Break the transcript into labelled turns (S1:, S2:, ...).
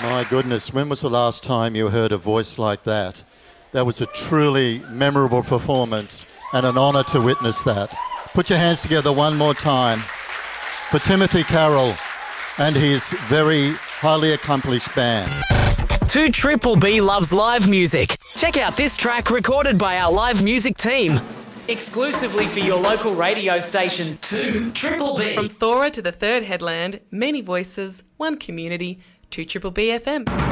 S1: My goodness, when was the last time you heard a voice like that? That was a truly memorable performance and an honour to witness that. Put your hands together one more time for Timothy Carroll and his very highly accomplished band.
S2: 2BBB loves live music. Check out this track recorded by our live music team. Exclusively for your local radio station, 2BBB.
S3: From Thora to the third headland, many voices, one community, 2BBB FM.